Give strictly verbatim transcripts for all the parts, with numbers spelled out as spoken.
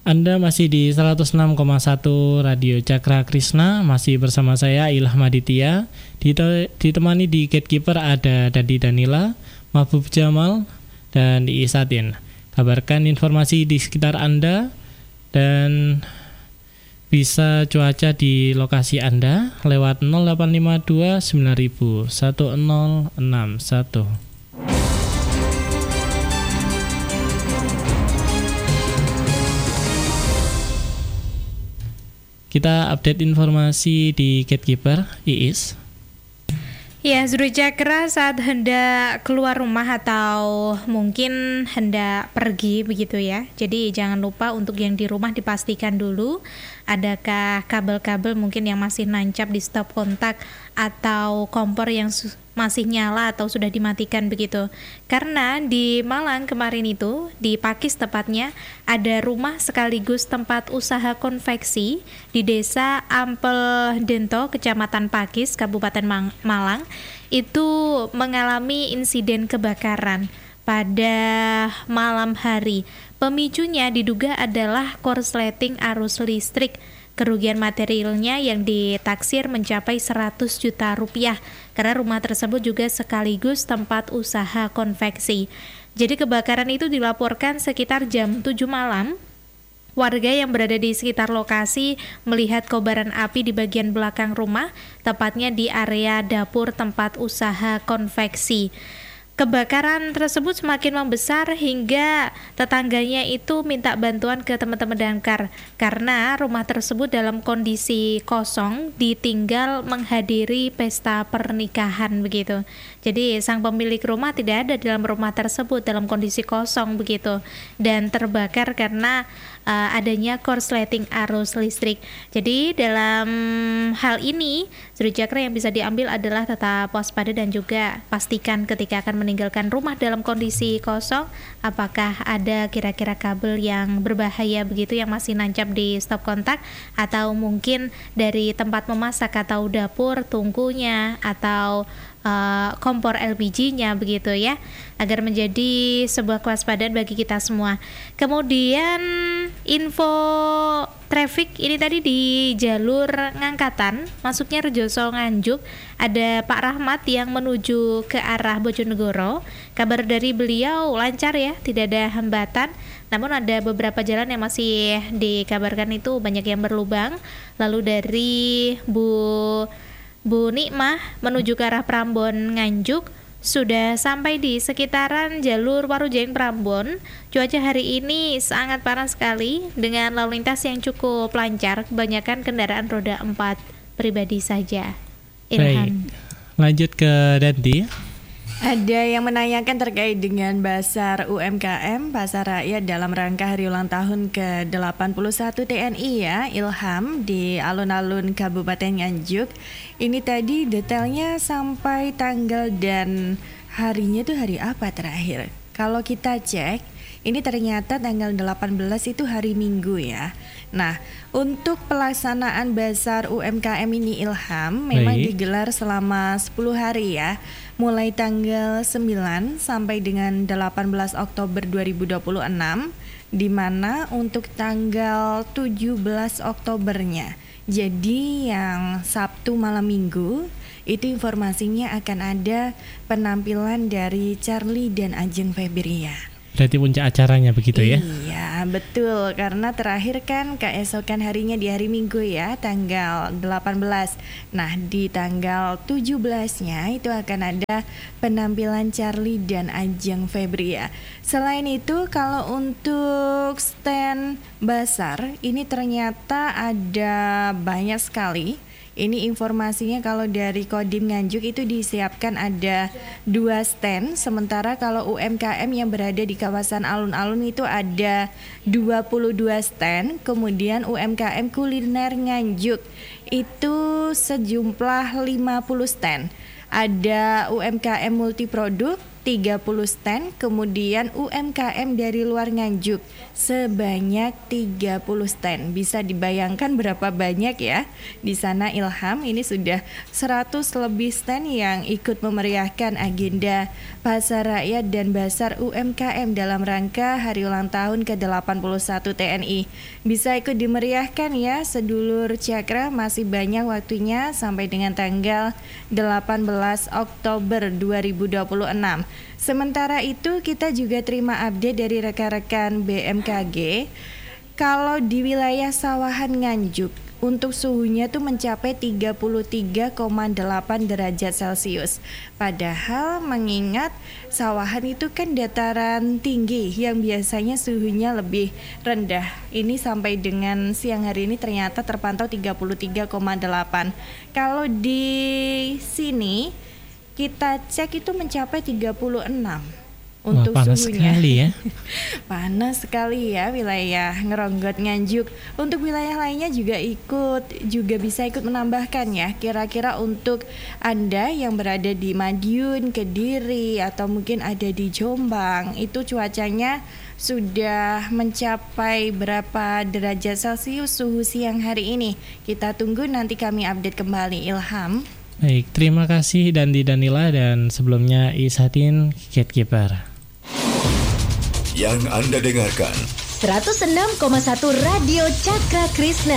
Anda masih di seratus enam koma satu Radio Cakra Krishna, masih bersama saya Ilham Aditya. Ditemani di Gatekeeper ada Dadi Danila, Mahbub Jamal, dan Isatin. Kabarkan informasi di sekitar Anda dan bisa cuaca di lokasi Anda lewat nol delapan lima dua sembilan nol nol satu nol enam satu. Kita update informasi di Gatekeeper, Iis. Ya, Zuru Cakra, saat hendak keluar rumah atau mungkin hendak pergi begitu ya. Jadi jangan lupa untuk yang di rumah dipastikan dulu adakah kabel-kabel mungkin yang masih nancap di stop kontak atau kompor yang su- masih nyala atau sudah dimatikan begitu. Karena di Malang kemarin itu, di Pakis tepatnya, ada rumah sekaligus tempat usaha konveksi di Desa Ampel Dento, Kecamatan Pakis, Kabupaten Mang- Malang, itu mengalami insiden kebakaran pada malam hari. Pemicunya diduga adalah korsleting arus listrik. Kerugian materialnya yang ditaksir mencapai seratus juta rupiah karena rumah tersebut juga sekaligus tempat usaha konveksi. Jadi kebakaran itu dilaporkan sekitar jam tujuh malam. Warga yang berada di sekitar lokasi melihat kobaran api di bagian belakang rumah, tepatnya di area dapur tempat usaha konveksi. Kebakaran tersebut semakin membesar hingga tetangganya itu minta bantuan ke teman-teman damkar karena rumah tersebut dalam kondisi kosong ditinggal menghadiri pesta pernikahan begitu. Jadi sang pemilik rumah tidak ada dalam rumah tersebut dalam kondisi kosong begitu dan terbakar karena uh, adanya korsleting arus listrik. Jadi dalam hal ini Zuru Cakra yang bisa diambil adalah tetap waspada dan juga pastikan ketika akan meninggalkan rumah dalam kondisi kosong apakah ada kira-kira kabel yang berbahaya begitu yang masih nancap di stop kontak atau mungkin dari tempat memasak atau dapur tungkunya atau Uh, kompor L P G-nya begitu ya, agar menjadi sebuah kewaspadaan bagi kita semua. Kemudian info traffic ini tadi di jalur Ngangkatan masuknya Rejoso Nganjuk ada Pak Rahmat yang menuju ke arah Bojonegoro. Kabar dari beliau lancar ya, tidak ada hambatan. Namun ada beberapa jalan yang masih dikabarkan itu banyak yang berlubang. Lalu dari Bu Bu Nikmah menuju ke arah Prambon Nganjuk sudah sampai di sekitaran jalur Warujeng Prambon. Cuaca hari ini sangat panas sekali dengan lalu lintas yang cukup lancar, kebanyakan kendaraan roda empat pribadi saja. Ilham. Baik, lanjut ke Danti. Ada yang menanyakan terkait dengan Basar U M K M Pasar Rakyat dalam rangka hari ulang tahun ke delapan puluh satu T N I ya, Ilham, di alun-alun Kabupaten Nganjuk. Ini tadi detailnya sampai tanggal dan harinya itu hari apa terakhir. Kalau kita cek, ini ternyata tanggal delapan belas itu hari Minggu ya. Nah, untuk pelaksanaan Basar U M K M ini Ilham memang Baik. digelar selama sepuluh hari ya. Mulai tanggal sembilan sampai dengan delapan belas Oktober dua ribu dua puluh enam, di mana untuk tanggal tujuh belas Oktobernya. Jadi yang Sabtu malam Minggu itu informasinya akan ada penampilan dari Charlie dan Ajeng Febria. Berarti puncak acaranya begitu ya? Iya, betul. Karena terakhir kan keesokan harinya di hari Minggu ya, tanggal delapan belas. Nah, di tanggal tujuh belasnya itu akan ada penampilan Charlie dan Ajeng Febria. Selain itu, kalau untuk stand Basar, ini ternyata ada banyak sekali. Ini informasinya kalau dari Kodim Nganjuk itu disiapkan ada dua stand, sementara kalau U M K M yang berada di kawasan alun-alun itu ada dua puluh dua stand, kemudian U M K M kuliner Nganjuk itu sejumlah lima puluh stand. Ada U M K M multiproduk, tiga puluh stand, kemudian U M K M dari luar Nganjuk sebanyak tiga puluh stand. Bisa dibayangkan berapa banyak ya di sana Ilham. Ini sudah seratus lebih stand yang ikut memeriahkan agenda Pasar Rakyat dan Basar U M K M dalam rangka hari ulang tahun ke delapan puluh satu T N I. Bisa ikut dimeriahkan ya sedulur Cakra, masih banyak waktunya sampai dengan tanggal delapan belas Oktober dua ribu dua puluh enam. Sementara itu kita juga terima update dari rekan-rekan B M K G. Kalau di wilayah Sawahan Nganjuk untuk suhunya tuh mencapai tiga puluh tiga koma delapan derajat Celcius. Padahal mengingat Sawahan itu kan dataran tinggi yang biasanya suhunya lebih rendah. Ini sampai dengan siang hari ini ternyata terpantau tiga puluh tiga koma delapan. Kalau di sini kita cek itu mencapai tiga puluh enam untuk Wah, panas suhunya. sekali ya. Panas sekali ya wilayah Ngeronggot Nganjuk. Untuk wilayah lainnya juga ikut, juga bisa ikut menambahkan ya. Kira-kira untuk Anda yang berada di Madiun, Kediri, atau mungkin ada di Jombang, itu cuacanya sudah mencapai berapa derajat Celcius suhu siang hari ini? Kita tunggu nanti kami update kembali, Ilham. Baik, terima kasih Dandi Danila dan sebelumnya Isatin Gatekeeper. Yang Anda dengarkan seratus enam koma satu Radio Cakra Krishna.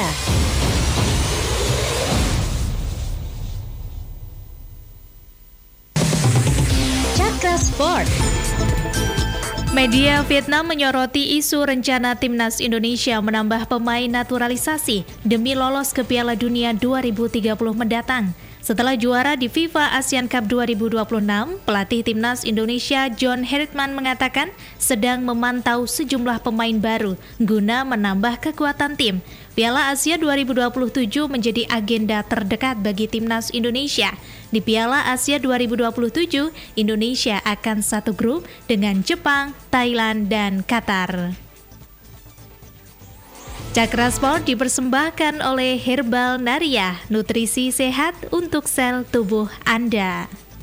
Cakra Sport. Media Vietnam menyoroti isu rencana Timnas Indonesia menambah pemain naturalisasi demi lolos ke Piala Dunia dua ribu tiga puluh mendatang. Setelah juara di FIFA ASEAN Cup dua ribu dua puluh enam, pelatih Timnas Indonesia John Herdman mengatakan sedang memantau sejumlah pemain baru guna menambah kekuatan tim. Piala Asia dua ribu dua puluh tujuh menjadi agenda terdekat bagi Timnas Indonesia. Di Piala Asia dua ribu dua puluh tujuh, Indonesia akan satu grup dengan Jepang, Thailand, dan Qatar. Cakra Sport dipersembahkan oleh Herbal Naria, nutrisi sehat untuk sel tubuh Anda.